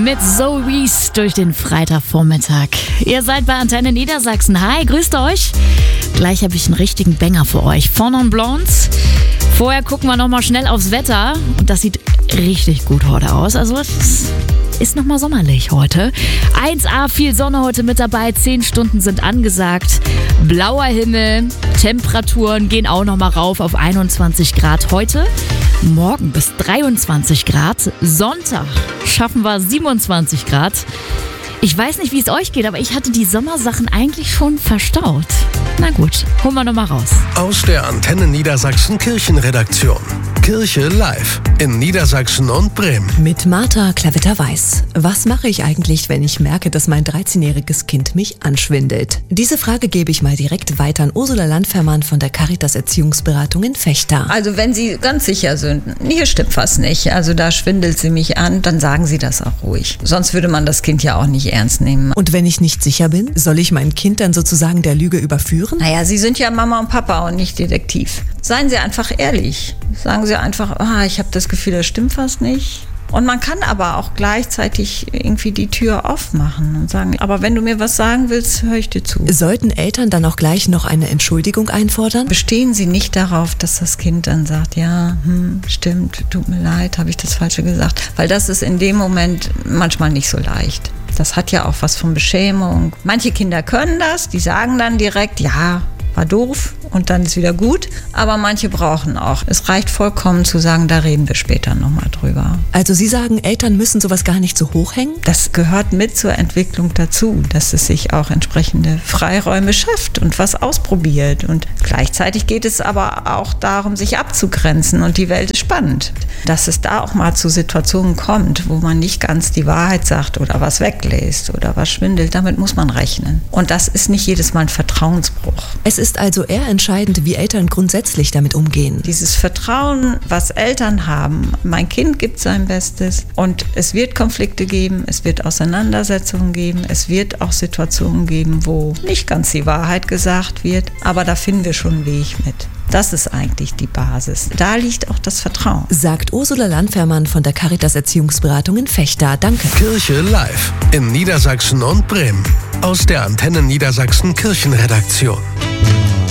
mit Zoe Wees durch den Freitagvormittag. Ihr seid bei Antenne Niedersachsen. Hi, grüßt euch. Gleich habe ich einen richtigen Banger für euch. Von und Blondes. Vorher gucken wir nochmal schnell aufs Wetter. Und das sieht richtig gut heute aus. Also es ist nochmal sommerlich heute. 1A, viel Sonne heute mit dabei. 10 Stunden sind angesagt. Blauer Himmel. Temperaturen gehen auch nochmal rauf auf 21 Grad heute. Morgen bis 23 Grad. Sonntag schaffen wir 27 Grad. Ich weiß nicht, wie es euch geht, aber ich hatte die Sommersachen eigentlich schon verstaut. Na gut, holen wir nochmal raus. Aus der Antenne Niedersachsen Kirchenredaktion. Kirche live in Niedersachsen und Bremen. Mit Martha Klavitter-Weiß. Was mache ich eigentlich, wenn ich merke, dass mein 13-jähriges Kind mich anschwindelt? Diese Frage gebe ich mal direkt weiter an Ursula Landfermann von der Caritas Erziehungsberatung in Vechta. Also wenn Sie ganz sicher sind, hier stimmt was nicht, also da schwindelt sie mich an, dann sagen Sie das auch ruhig. Sonst würde man das Kind ja auch nicht ernst nehmen. Und wenn ich nicht sicher bin, soll ich mein Kind dann sozusagen der Lüge überführen? Naja, Sie sind ja Mama und Papa und nicht Detektiv. Seien Sie einfach ehrlich. Sagen Sie einfach, ich habe das Gefühl, da stimmt was nicht. Und man kann aber auch gleichzeitig irgendwie die Tür aufmachen und sagen, aber wenn du mir was sagen willst, höre ich dir zu. Sollten Eltern dann auch gleich noch eine Entschuldigung einfordern? Bestehen Sie nicht darauf, dass das Kind dann sagt, ja, stimmt, tut mir leid, habe ich das Falsche gesagt. Weil das ist in dem Moment manchmal nicht so leicht. Das hat ja auch was von Beschämung. Manche Kinder können das, die sagen dann direkt, ja, war doof und dann ist wieder gut. Aber manche brauchen auch. Es reicht vollkommen zu sagen, da reden wir später nochmal drüber. Also Sie sagen, Eltern müssen sowas gar nicht so hochhängen? Das gehört mit zur Entwicklung dazu, dass es sich auch entsprechende Freiräume schafft und was ausprobiert. Und gleichzeitig geht es aber auch darum, sich abzugrenzen und die Welt ist spannend. Dass es da auch mal zu Situationen kommt, wo man nicht ganz die Wahrheit sagt oder was weglässt oder was schwindelt, damit muss man rechnen. Und das ist nicht jedes Mal ein Vertrauensbruch. Es ist also eher entscheidend, wie Eltern grundsätzlich damit umgehen. Dieses Vertrauen, was Eltern haben, mein Kind gibt sein Bestes und es wird Konflikte geben, es wird Auseinandersetzungen geben, es wird auch Situationen geben, wo nicht ganz die Wahrheit gesagt wird, aber da finden wir schon einen Weg mit. Das ist eigentlich die Basis. Da liegt auch das Vertrauen. Sagt Ursula Landfermann von der Caritas Erziehungsberatung in Vechta. Danke. Kirche live in Niedersachsen und Bremen. Aus der Antenne Niedersachsen Kirchenredaktion.